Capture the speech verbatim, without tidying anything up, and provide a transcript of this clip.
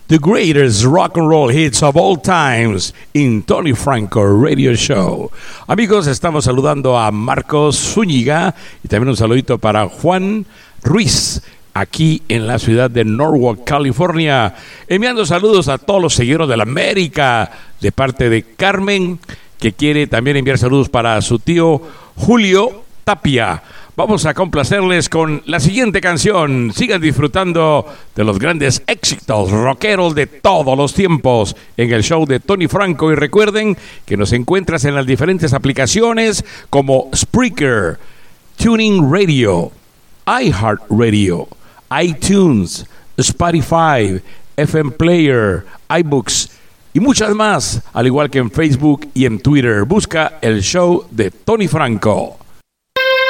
The greatest rock and roll hits of all times in Tony Franco Radio Show. Amigos, estamos saludando a Marcos Zúñiga y también un saludito para Juan Ruiz, aquí en la ciudad de Norwalk, California. Enviando saludos a todos los seguidores de la América, de parte de Carmen, que quiere también enviar saludos para su tío Julio Tapia. Vamos a complacerles con la siguiente canción. Sigan disfrutando de los grandes éxitos rockeros de todos los tiempos en el show de Tony Franco. Y recuerden que nos encuentras en las diferentes aplicaciones como Spreaker, Tuning Radio, iHeartRadio, iTunes, Spotify, F M Player, iBooks y muchas más, al igual que en Facebook y en Twitter. Busca el show de Tony Franco.